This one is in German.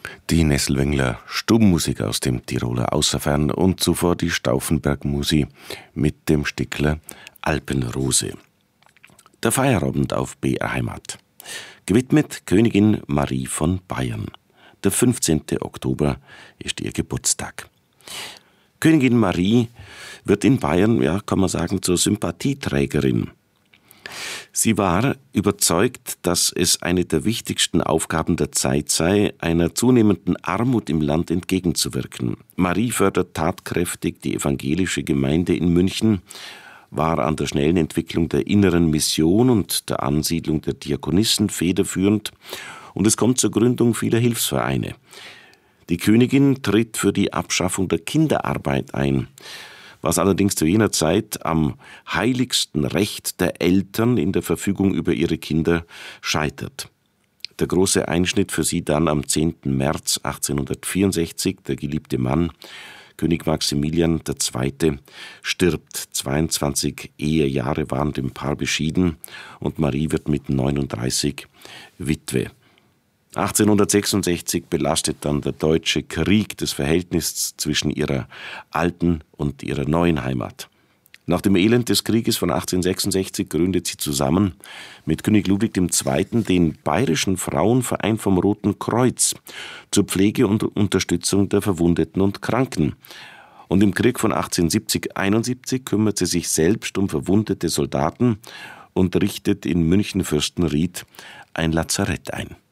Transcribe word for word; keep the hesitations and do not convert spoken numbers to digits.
Die Nesselwengler Stubenmusik aus dem Tiroler Außerfern und zuvor die Stauffenberg-Musi mit dem Stickler Alpenrose. Der Feierabend auf B R Heimat. Gewidmet Königin Marie von Bayern. Der fünfzehnten Oktober ist ihr Geburtstag. Königin Marie wird in Bayern, ja, kann man sagen, zur Sympathieträgerin. Sie war überzeugt, dass es eine der wichtigsten Aufgaben der Zeit sei, einer zunehmenden Armut im Land entgegenzuwirken. Marie fördert tatkräftig die evangelische Gemeinde in München, war an der schnellen Entwicklung der inneren Mission und der Ansiedlung der Diakonissen federführend, und es kommt zur Gründung vieler Hilfsvereine. Die Königin tritt für die Abschaffung der Kinderarbeit ein, was allerdings zu jener Zeit am heiligsten Recht der Eltern in der Verfügung über ihre Kinder scheitert. Der große Einschnitt für sie dann am zehnten März achtzehnhundertvierundsechzig, der geliebte Mann, König Maximilian der Zweite, stirbt. zweiundzwanzig Ehejahre waren dem Paar beschieden und Marie wird mit neununddreißig Witwe. achtzehnhundertsechsundsechzig belastet dann der Deutsche Krieg das Verhältnis zwischen ihrer alten und ihrer neuen Heimat. Nach dem Elend des Krieges von achtzehnhundertsechsundsechzig gründet sie zusammen mit König Ludwig der Zweite. den Bayerischen Frauenverein vom Roten Kreuz zur Pflege und Unterstützung der Verwundeten und Kranken. Und im Krieg von achtzehnhundertsiebzig einundsiebzig kümmert sie sich selbst um verwundete Soldaten und richtet in München-Fürstenried ein Lazarett ein.